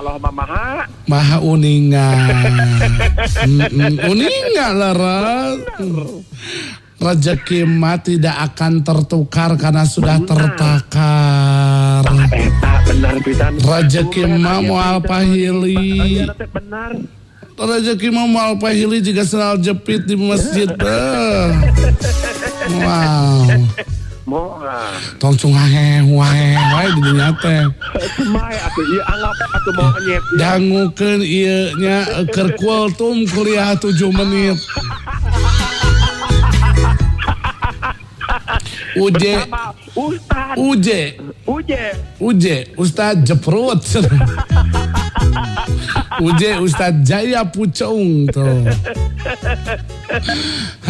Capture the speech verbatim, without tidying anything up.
Allah mah maha maha uningan. Uningan laras. Rezeki mah tidak akan tertukar karena sudah tertakar. Eta benar pisan. Rezeki mah moal pahili. Benar. Rezeki mah moal pahili jika senal jepit di masjid. Wow. Moal. Tong cungahe wae wae di dinya teh. Cumai atuh ieu anggap atuh mau nyep. Dangukeun ieu nya keur kultum kuliah tujuh menit. Uje, Ustad, Uje, Uje, Uje, Ustad Jeprut. Uje Ustad Jaya Pucung tuh.